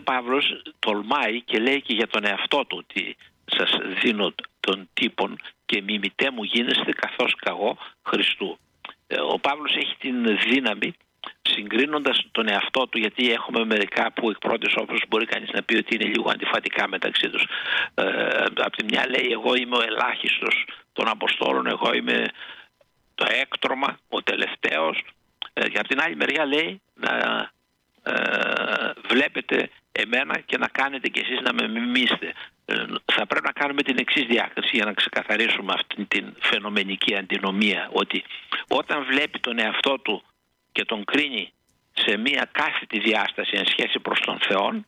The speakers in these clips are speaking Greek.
Παύλος τολμάει και λέει και για τον εαυτό του ότι σας δίνω των τύπων και μιμητέ μου γίνεστε καθώς κι εγώ Χριστού. Ο Παύλος έχει την δύναμη, συγκρίνοντας τον εαυτό του, γιατί έχουμε μερικά που εκ πρώτης όψεως μπορεί κανείς να πει ότι είναι λίγο αντιφατικά μεταξύ τους. Απ' τη μια λέει εγώ είμαι ο ελάχιστος των Αποστόλων, εγώ είμαι το έκτρωμα, ο τελευταίος. Και απ' την άλλη μεριά λέει να βλέπετε εμένα και να κάνετε κι εσείς να με μιμήσετε. Θα πρέπει να κάνουμε την εξής διάκριση για να ξεκαθαρίσουμε αυτή την φαινομενική αντινομία, ότι όταν βλέπει τον εαυτό του και τον κρίνει σε μία κάθετη διάσταση εν σχέση προς τον Θεό,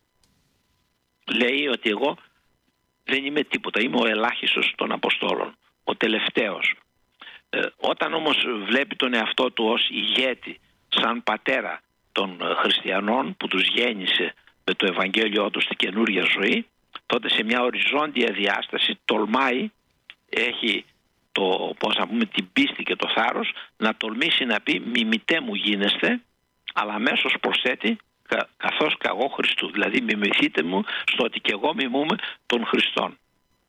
λέει ότι εγώ δεν είμαι τίποτα, είμαι ο ελάχιστος των Αποστόλων, ο τελευταίος. Όταν όμως βλέπει τον εαυτό του ως ηγέτη, σαν πατέρα των χριστιανών που τους γέννησε με το Ευαγγέλιο του στη καινούργια ζωή, τότε σε μια οριζόντια διάσταση τολμάει, έχει την πίστη και το θάρρος να τολμήσει να πει μιμητέ μου γίνεστε, αλλά αμέσως προσθέτει καθώς κι εγώ Χριστού. Δηλαδή μιμηθείτε μου στο ότι και εγώ μιμούμε τον Χριστόν.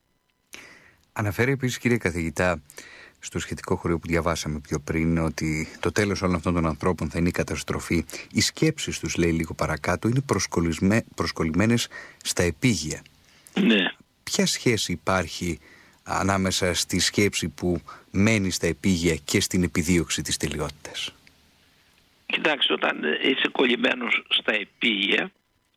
Αναφέρει επίσης, κύριε καθηγητά, στο σχετικό χωρίο που διαβάσαμε πιο πριν, ότι το τέλος όλων αυτών των ανθρώπων θα είναι η καταστροφή. Οι σκέψεις τους, λέει λίγο παρακάτω, είναι προσκολλημένες στα επίγεια. Ναι. Ποια σχέση υπάρχει ανάμεσα στη σκέψη που μένει στα επίγεια και στην επιδίωξη της τελειότητας? Κοιτάξτε, όταν είσαι κολλημένος στα επίγεια,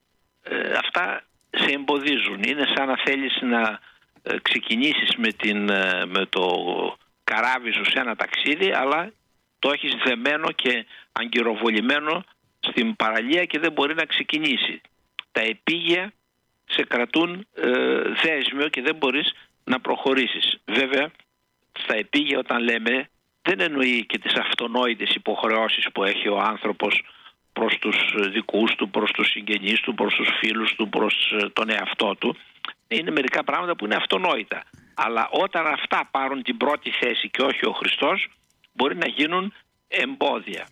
αυτά σε εμποδίζουν. Είναι σαν να θέλεις να ξεκινήσεις με το καράβι σου σε ένα ταξίδι, αλλά το έχεις δεμένο και αγκυροβολημένο στην παραλία και δεν μπορεί να ξεκινήσει. Τα επίγεια σε κρατούν δέσμιο και δεν μπορείς να προχωρήσεις. Βέβαια, στα επίγεια όταν λέμε, δεν εννοεί και τις αυτονόητες υποχρεώσεις που έχει ο άνθρωπος προς τους δικούς του, προς τους συγγενείς του, προς τους φίλους του, προς τον εαυτό του. Είναι μερικά πράγματα που είναι αυτονόητα. Αλλά όταν αυτά πάρουν την πρώτη θέση και όχι ο Χριστός, μπορεί να γίνουν εμπόδια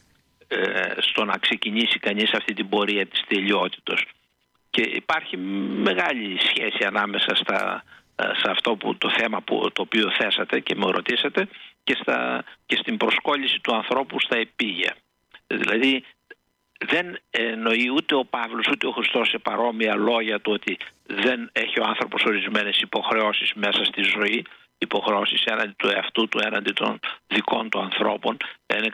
στο να ξεκινήσει κανείς αυτή την πορεία της τελειότητος. Και υπάρχει μεγάλη σχέση ανάμεσα σε αυτό το θέμα το οποίο θέσατε και με ρωτήσατε και στην προσκόλληση του ανθρώπου στα επίγεια. Δηλαδή δεν εννοεί ούτε ο Παύλος ούτε ο Χριστός σε παρόμοια λόγια του ότι δεν έχει ο άνθρωπος ορισμένες υποχρεώσεις μέσα στη ζωή, υποχρεώσεις έναντι του εαυτού του, έναντι των δικών του ανθρώπων, έναντι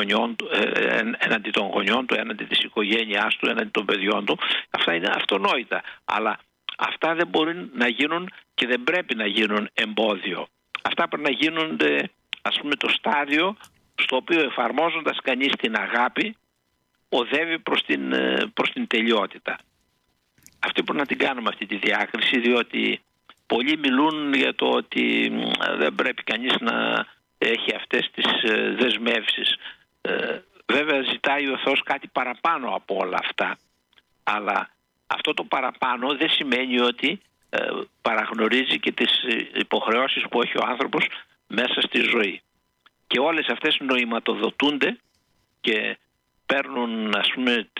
των γονιών του, έναντι της οικογένειάς του, έναντι των παιδιών του. Αυτά είναι αυτονόητα, αλλά αυτά δεν μπορούν να γίνουν και δεν πρέπει να γίνουν εμπόδιο. Αυτά πρέπει να γίνονται, ας πούμε, το στάδιο στο οποίο εφαρμόζοντας κανείς την αγάπη οδεύει προς την τελειότητα. Αυτή πρέπει να την κάνουμε αυτή τη διάκριση, διότι πολλοί μιλούν για το ότι δεν πρέπει κανείς να έχει αυτές τις δεσμεύσεις. Βέβαια ζητάει ο Θεός κάτι παραπάνω από όλα αυτά, αλλά αυτό το παραπάνω δεν σημαίνει ότι παραγνωρίζει και τις υποχρεώσεις που έχει ο άνθρωπος μέσα στη ζωή. Και όλες αυτές νοηματοδοτούνται και παίρνουν, ας πούμε,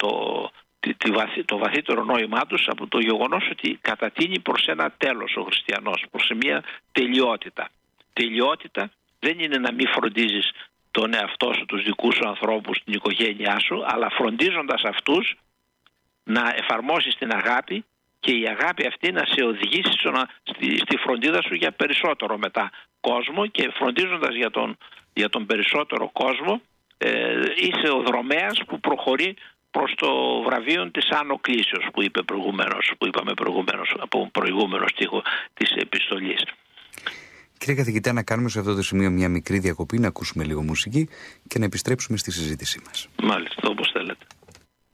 το βαθύτερο νόημά τους από το γεγονός ότι κατατείνει προς ένα τέλος ο χριστιανός, προς μια τελειότητα. Τελειότητα δεν είναι να μην φροντίζεις τον εαυτό σου, τους δικούς σου ανθρώπους, την οικογένειά σου, αλλά φροντίζοντας αυτούς να εφαρμόσεις την αγάπη και η αγάπη αυτή να σε οδηγήσει στη φροντίδα σου για περισσότερο μετά κόσμο, και φροντίζοντας για τον περισσότερο κόσμο είσαι ο δρομέας που προχωρεί προς το βραβείο της Άνω Κλήσεως που είπαμε προηγουμένως από προηγούμενο στίχο της επιστολής. Κύριε καθηγητά, να κάνουμε σε αυτό το σημείο μια μικρή διακοπή, να ακούσουμε λίγο μουσική και να επιστρέψουμε στη συζήτησή μας. Μάλιστα, όπως θέλετε.